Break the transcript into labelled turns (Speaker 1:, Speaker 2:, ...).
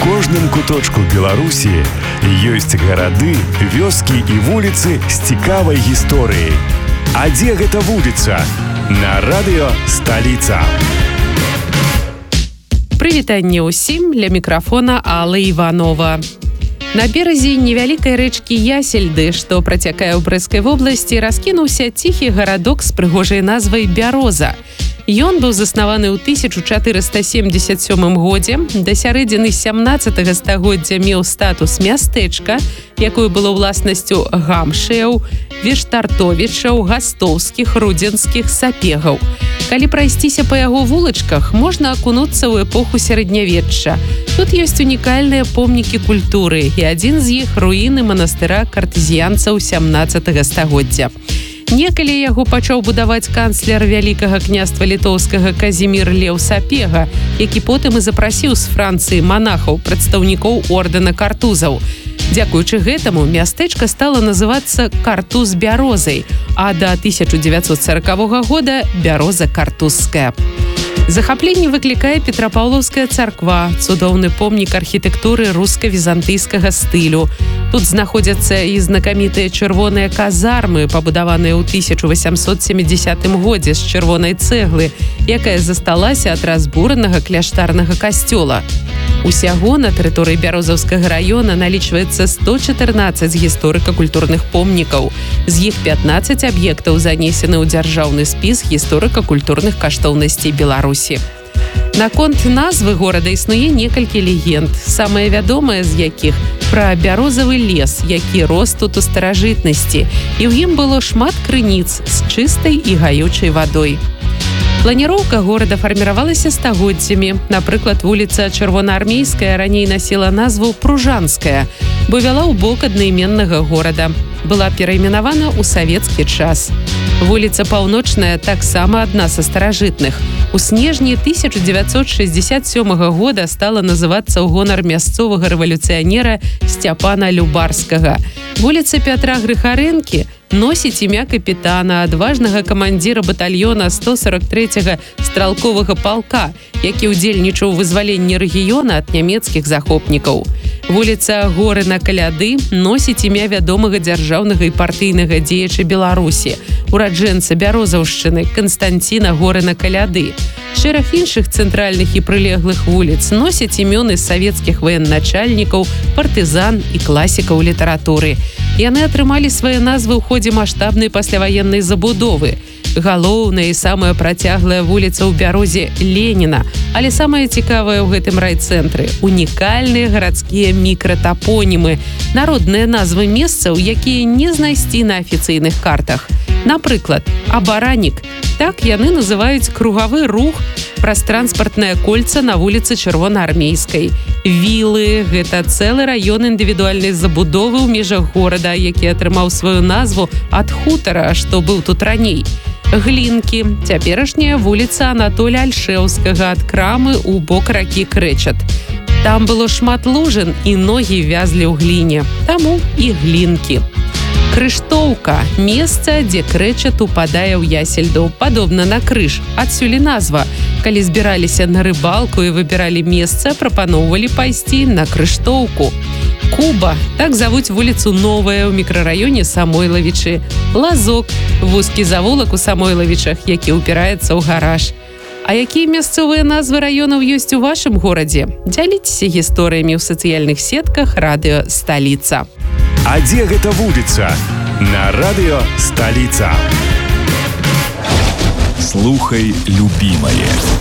Speaker 1: кожным куточку Беларусі ёсць гарады, вёскі і вуліцы з цікавай гісторыяй. А дзе гэта вуліца? На радыё «Сталіца».
Speaker 2: Прывітанне ўсім, ля мікрафона Алла Іванова. На беразе невялікай рэчкі Ясельды, што працякае ў Брэскай вобласці, раскінуўся ціхі гарадок з прыгожай назвай Бяроза. Ён быў заснаваны ў 1477 годзе. Да сярэдзіны 17 стагоддзя меў статус мястэчка, якое было ўласнасцю гамшэў, вештартовічаў, гастоўскіх, рудзенскіх сапегаў. Калі прайсціся па яго вулачках, можна акунуцца ў эпоху сярэднявечча. Тут ёсць унікальныя помнікі культуры, і адзін з іх руіны манастыра картызіянцаў 17 стагоддзя. Некалі яго пачаў будаваць канцлер вялікага княства літоўскага Казімір Леў Сапега, які потым і запрасіў з Францыі манахаў, прадстаўнікоў ордэна картузаў. Дзякуючы гэтаму мястэчка стала называцца Картуз-Бярозай, а да 1940 года Бяроза-Картузская. Захапленне выклікае Петрапаўлаўская царква, цудоўны помнік архітэктуры руска-візантыйскага стылю. Тут знаходзяцца і знакамітыя чырвоныя казармы, пабудаваныя ў 1870 годзе з чырвонай цэглы, якая засталася ад разбуранага кляштарнага касцёла. Усяго на тэрыторыі Бярозаўскага раёна налічваецца 114 гісторыка-культурных помнікаў. З іх 15 аб'ектаў занесены ў дзяржаўны спіс гісторыка-культурных каштоўнасцей Беларусі. Наконт назвы горада існуе некалькі легенд, самая вядомая з якіх пра бярозавы лес, які рос тут у старажытнасці, і ў ім было шмат крыніц з чыстай і гаючай вадой. Планіроўка горада фарміравалася стагоддзямі. Напрыклад, вуліца Чырвонаармейская раней насіла назву Пружанская, бо вяла ў бок аднайменнага горада. Была перайменавана ў савецкі час. Вуліца Паўночная таксама адна са старажытных. У снежні 1967 года стала называцца ў гонар мясцовага рэвалюцыянера Сцяпана Любарскага. Вуліца Пятра Грыхарэнкі носіць імя капітана, адважнага камандзіра батальёна 143-го стралковага палка, які ўдзельнічаў у вызваленні рэгіёна ад нямецкіх захопнікаў. Вуліца Горына Каляды носіць імя вядомага дзяржаўнага і партыйнага дзеяча Беларусі, ураджэнца Бярозаўшчыны Канстанціна Горына Каляды. Шэраг іншых цэнтральных і прылеглых вуліц носяць імёны савецкіх ваеначальнікаў, партызан і класікаў літаратуры. Яны атрымалі свае назвы ў ходзе маштабнай пасляваеннай забудовы. Галоўная і самая працяглая вуліца ў Бярозе Леніна, але самае цікавае ў гэтым райцэнтры – унікальныя гарадскія мікратапонімы, народныя назвы месцаў, якія не знайсці на афіцыйных картах. Напрыклад, Абаранік. Так яны называюць кругавы рух праз транспартнае кольца на вуліцы Чырвонаармейскай. Вілы – гэта цэлы раён індывідуальнай забудовы ў межах горада, які атрымаў сваю назву ад хутара, што быў тут раней. Глінкі – цяперашняя вуліца Анатоля Альшэўскага ад крамы ў бок ракі Крэчат. Там было шмат лужын і ногі вязлі ў гліне, таму і глінкі. Крыштоўка – месца, дзе Крэчат упадае ў Ясельду, падобна на крыж. Адсюль назва. Калі збіраліся на рыбалку і выбіралі месца, прапаноўвалі пайсці на Крыштоўку. Куба – так завуць вуліцу Новая ў мікрараёне Самойлавічы. Лазок – вузкі завулак у Самойлавічах, які ўпіраецца ў гараж. А якія мясцовыя назвы раёнаў ёсць у вашым горадзе? Дзяліцеся гісторыямі ў сацыяльных сетках радыё «Сталіца».
Speaker 1: А дзе гэта вуліца? На радыё «Сталіца». Слухай любімае.